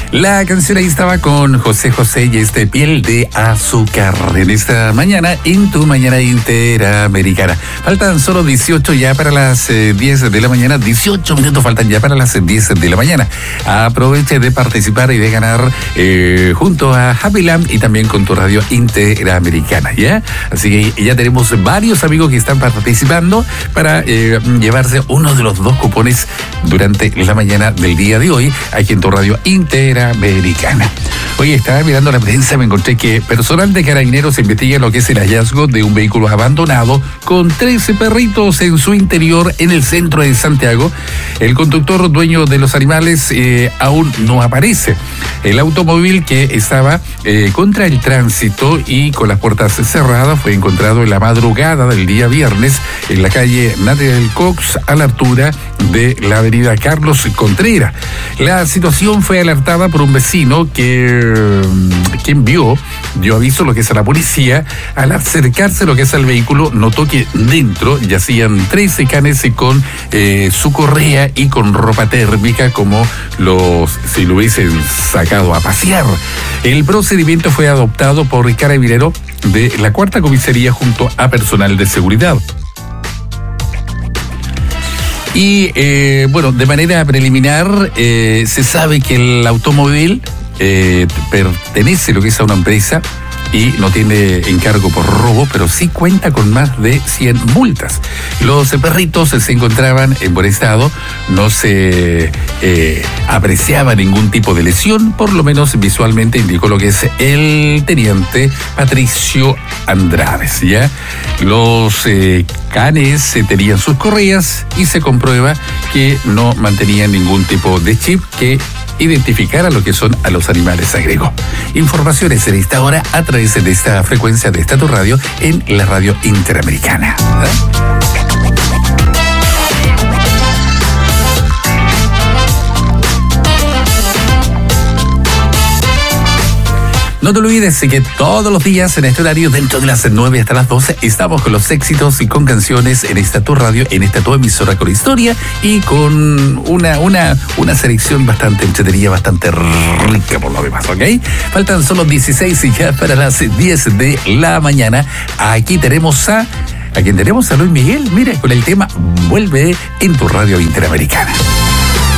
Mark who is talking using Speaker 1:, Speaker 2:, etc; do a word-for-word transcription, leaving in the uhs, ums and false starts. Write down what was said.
Speaker 1: La canción ahí estaba con José José y este Piel de Azúcar en esta mañana, en tu mañana interamericana. Faltan solo dieciocho ya para las eh, diez de la mañana, dieciocho minutos faltan ya para las diez de la mañana. Aproveche de participar y de ganar eh, junto a Happy Land y también con tu radio interamericana, ¿ya? Así que ya tenemos varios amigos que están participando para eh, llevarse uno de los dos cupones durante la mañana del día de hoy aquí en tu radio interamericana. Americana. Oye, estaba mirando la prensa, me encontré que personal de Carabineros investiga lo que es el hallazgo de un vehículo abandonado con trece perritos en su interior en el centro de Santiago. El conductor dueño de los animales eh, aún no aparece. El automóvil que estaba eh, contra el tránsito y con las puertas cerradas fue encontrado en la madrugada del día viernes en la calle Nathaniel Cox a la altura de la avenida Carlos Contreras. La situación fue alertada por un vecino que quien vio, dio aviso lo que es a la policía. Al acercarse lo que es al vehículo, notó que dentro yacían trece canes con eh, su correa y con ropa térmica como los si lo hubiesen sacado a pasear. El procedimiento fue adoptado por Carabineros de la cuarta comisaría junto a personal de seguridad. Y eh, bueno, de manera preliminar eh, se sabe que el automóvil eh, pertenece a lo que es a una empresa y no tiene encargo por robo, pero sí cuenta con más de cien multas. Los perritos se encontraban en buen estado, no se eh, apreciaba ningún tipo de lesión, por lo menos visualmente indicó lo que es el teniente Patricio Andrades, ¿ya? Los eh, canes eh, tenían sus correas y se comprueba que no mantenían ningún tipo de chip que identificar a lo que son a los animales, agregó. Informaciones en esta hora a través de esta frecuencia de esta tu radio en la radio interamericana. ¿Eh? No te olvides que todos los días en este horario, dentro de las nueve hasta las doce, estamos con los éxitos y con canciones en esta tu radio, en esta tu emisora con historia y con una, una, una selección bastante entretenida, bastante rica por lo demás, ¿ok? Faltan solo dieciséis y ya para las diez de la mañana. Aquí tenemos a... ¿A quién tenemos? A Luis Miguel, mire, con el tema Vuelve en tu radio interamericana.